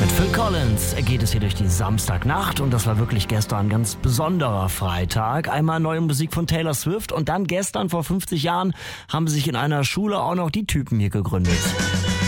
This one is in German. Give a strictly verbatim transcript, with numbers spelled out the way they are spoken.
Mit Phil Collins geht es hier durch die Samstagnacht und das war wirklich gestern ein ganz besonderer Freitag. Einmal neue Musik von Taylor Swift und dann gestern vor fünfzig Jahren haben sich in einer Schule auch noch die Typen hier gegründet.